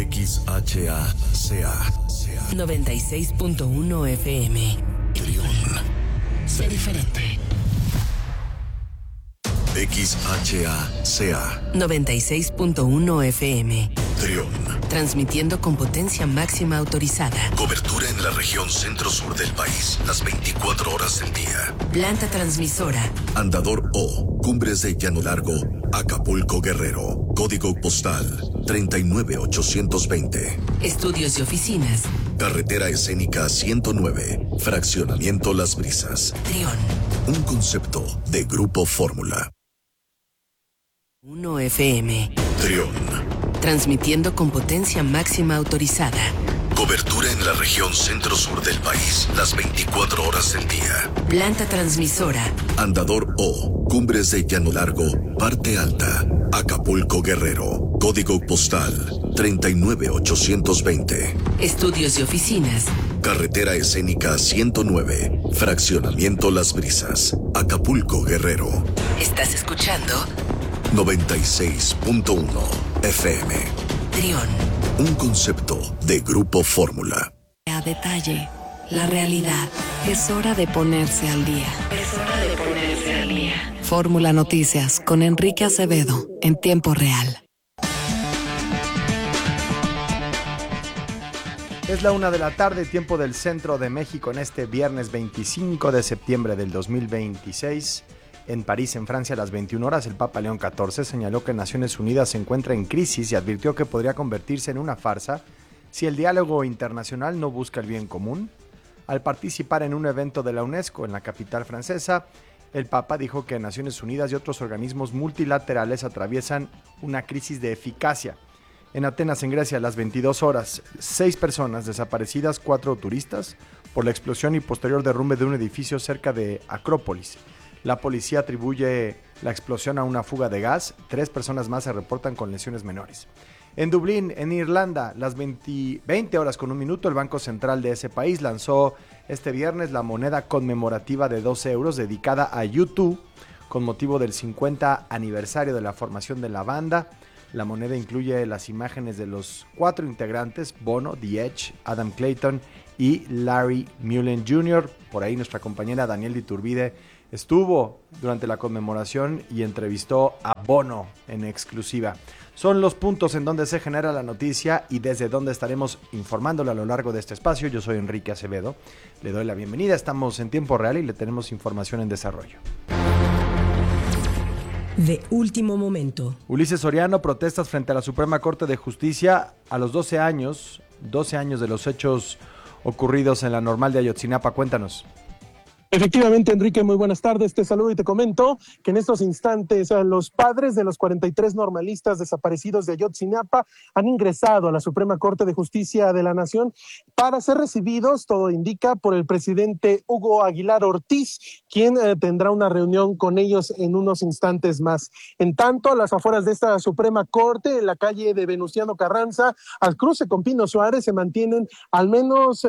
XHACA 96.1 FM. Trión. Sé diferente. XHACA 96.1 FM. Trión. Transmitiendo con potencia máxima autorizada. Cobertura en la región centro-sur del país, las 24 horas del día. Planta transmisora. Andador O, Cumbres de Llano Largo, Acapulco, Guerrero. Código postal 39820. Estudios y oficinas. Carretera Escénica 109, Fraccionamiento Las Brisas. Trión. Un concepto de Grupo Fórmula. 1 FM. Trión. Transmitiendo con potencia máxima autorizada. Cobertura en la región centro-sur del país, las 24 horas del día. Planta transmisora. Andador O, Cumbres de Llano Largo, Parte Alta, Acapulco, Guerrero. Código postal 39820. Estudios y oficinas. Carretera Escénica 109, Fraccionamiento Las Brisas, Acapulco, Guerrero. ¿Estás escuchando? 96.1 FM. Trión. Un concepto de Grupo Fórmula. A detalle, la realidad. Es hora de ponerse al día. Fórmula Noticias con Enrique Acevedo en tiempo real. Es la 1 de la tarde, tiempo del centro de México, en este viernes 25 de septiembre del 2026. En París, en Francia, a las 21 horas, el Papa León XIV señaló que Naciones Unidas se encuentra en crisis y advirtió que podría convertirse en una farsa si el diálogo internacional no busca el bien común. Al participar en un evento de la UNESCO en la capital francesa, el Papa dijo que Naciones Unidas y otros organismos multilaterales atraviesan una crisis de eficacia. En Atenas, en Grecia, a las 22 horas, 6 personas desaparecidas, 4 turistas, por la explosión y posterior derrumbe de un edificio cerca de Acrópolis. La policía atribuye la explosión a una fuga de gas. 3 personas más se reportan con lesiones menores. En Dublín, en Irlanda, las 20 horas con un minuto, el Banco Central de ese país lanzó este viernes la moneda conmemorativa de 12 euros dedicada a U2 con motivo del 50 aniversario de la formación de la banda. La moneda incluye las imágenes de los 4 integrantes, Bono, The Edge, Adam Clayton y Larry Mullen Jr. Por ahí nuestra compañera Daniel Iturbide estuvo durante la conmemoración y entrevistó a Bono en exclusiva. Son los puntos en donde se genera la noticia y desde donde estaremos informándole a lo largo de este espacio. Yo soy Enrique Acevedo, le doy la bienvenida. Estamos en tiempo real y le tenemos información en desarrollo. De último momento. Ulises Soriano, protestas frente a la Suprema Corte de Justicia a los 12 años de los hechos ocurridos en la Normal de Ayotzinapa. Cuéntanos. Efectivamente, Enrique, muy buenas tardes. Te saludo y te comento que en estos instantes los padres de los 43 normalistas desaparecidos de Ayotzinapa han ingresado a la Suprema Corte de Justicia de la Nación para ser recibidos, todo indica, por el presidente Hugo Aguilar Ortiz, quien tendrá una reunión con ellos en unos instantes más. En tanto, a las afueras de esta Suprema Corte, en la calle de Venustiano Carranza, al cruce con Pino Suárez, se mantienen al menos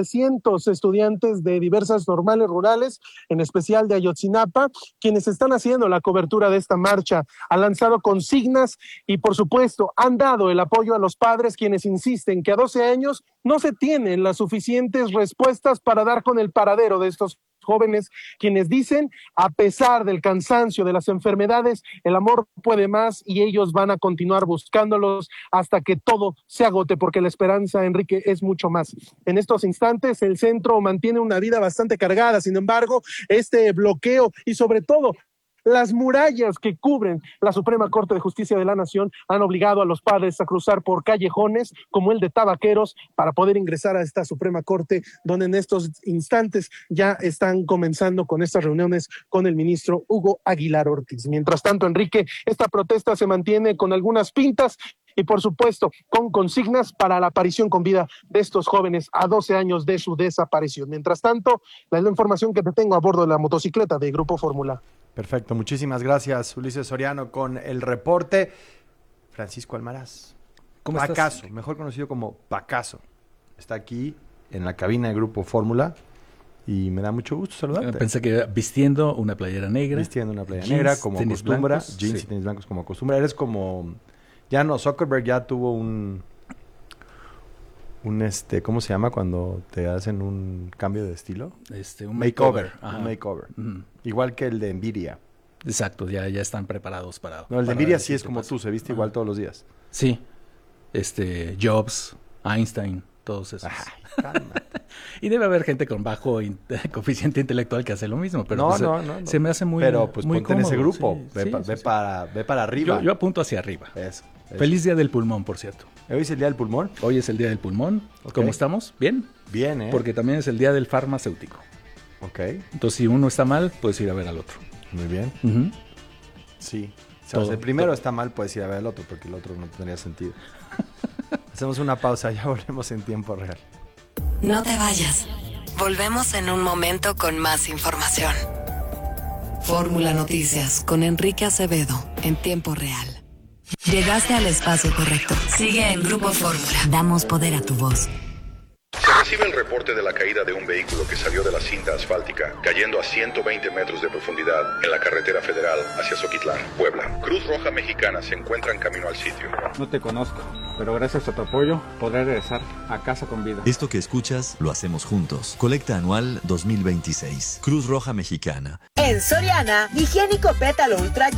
700 estudiantes de diversas normales rurales, en especial de Ayotzinapa, quienes están haciendo la cobertura de esta marcha. Han lanzado consignas y, por supuesto, han dado el apoyo a los padres, quienes insisten que a 12 años no se tienen las suficientes respuestas para dar con el paradero de estos jóvenes, quienes dicen, a pesar del cansancio, de las enfermedades, el amor puede más y ellos van a continuar buscándolos hasta que todo se agote, porque la esperanza, Enrique, es mucho más. En estos instantes el centro mantiene una vida bastante cargada, sin embargo, este bloqueo y sobre todo las murallas que cubren la Suprema Corte de Justicia de la Nación han obligado a los padres a cruzar por callejones como el de Tabaqueros para poder ingresar a esta Suprema Corte, donde en estos instantes ya están comenzando con estas reuniones con el ministro Hugo Aguilar Ortiz. Mientras tanto, Enrique, esta protesta se mantiene con algunas pintas y, por supuesto, con consignas para la aparición con vida de estos jóvenes a 12 años de su desaparición. Mientras tanto, la información que te tengo a bordo de la motocicleta de Grupo Fórmula. Perfecto, muchísimas gracias, Ulises Soriano, con el reporte. Francisco Almaraz. ¿Cómo Pacaso, estás? mejor conocido como Pacaso. Está aquí en la cabina de Grupo Fórmula y me da mucho gusto saludarte. Pensé que vistiendo una playera negra. Vistiendo una playera negra, como tenis acostumbra. blancos, Jeans sí. y tenis blancos como acostumbra. Eres como... Ya no, Zuckerberg ya tuvo un ¿cómo se llama cuando te hacen un cambio de estilo? Un Makeover. Ajá. Un makeover. Ujú. Igual que el de Nvidia. Exacto, ya están preparados para... No, el de para Nvidia ver sí qué es como pasa. tú, se viste igual todos los días. Sí. Jobs, Einstein, todos esos. Ay, cálmate. Y debe haber gente con bajo coeficiente intelectual que hace lo mismo, pero No. se me hace muy Pero pues muy ponte en ese cómodo, grupo. sí, Ve sí. para arriba. Yo apunto hacia arriba. Eso. Feliz Día del Pulmón, por cierto. ¿Hoy es el día del pulmón? Hoy es el Día del Pulmón. Ok. ¿Cómo estamos? ¿Bien? Bien, ¿eh? Porque también es el Día del Farmacéutico. Ok, Entonces, si uno está mal, puedes ir a ver al otro. muy bien. Ujú. Sí. O sea, Todo, si el primero todo. está mal, puedes ir a ver al otro, porque el otro no tendría sentido. Hacemos una pausa, ya volvemos en tiempo real. No te vayas. Volvemos en un momento con más información. Fórmula Noticias con Enrique Acevedo en tiempo real. Llegaste al espacio correcto. Sigue en Grupo Fórmula. Damos poder a tu voz. Se recibe el reporte de la caída de un vehículo que salió de la cinta asfáltica, cayendo a 120 metros de profundidad en la carretera federal hacia Zoquitlán, Puebla. Cruz Roja Mexicana se encuentra en camino al sitio. No te conozco, pero gracias a tu apoyo podré regresar a casa con vida. Esto que escuchas lo hacemos juntos. Colecta Anual 2026. Cruz Roja Mexicana. En Soriana, higiénico pétalo Ultra